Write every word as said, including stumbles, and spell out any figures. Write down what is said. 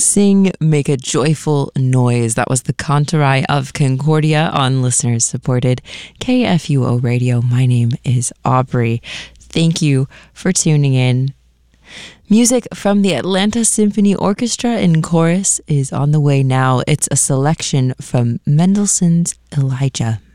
Sing, make a joyful noise. That was the Cantorai of Concordia on listeners supported K F U O Radio. My name is Aubrey. Thank you for tuning in. Music from the Atlanta Symphony Orchestra in chorus is on the way now. It's a selection from Mendelssohn's Elijah.